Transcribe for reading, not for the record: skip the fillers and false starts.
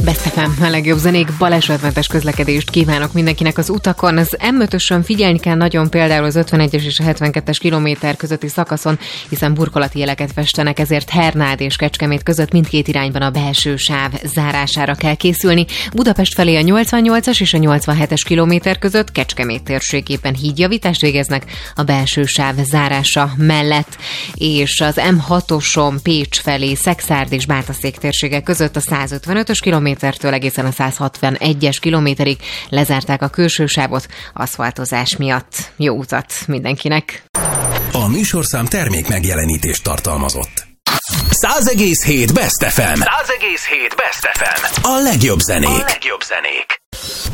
Best FM, a legjobb zenék, balesetmentes közlekedést kívánok mindenkinek az utakon. Az M5-ösön figyelni kell nagyon például az 51-es és a 72-es kilométer közötti szakaszon, hiszen burkolati jeleket festenek, ezért Hernád és Kecskemét között mindkét irányban a belső sáv zárására kell készülni. Budapest felé a 88-as és a 87-es kilométer között Kecskemét térségében hídjavítást végeznek a belső sáv zárása mellett, és az M6-oson Pécs felé Szekszárd és Bátaszék térsége között a 155-ös kilométertől egészen a 161-es kilométerig lezárták a külső sávot aszfaltozás miatt. Jó utat mindenkinek! A műsorszám termék megjelenítést tartalmazott. 100,7 Best FM. 100,7 Best FM. A legjobb zenék.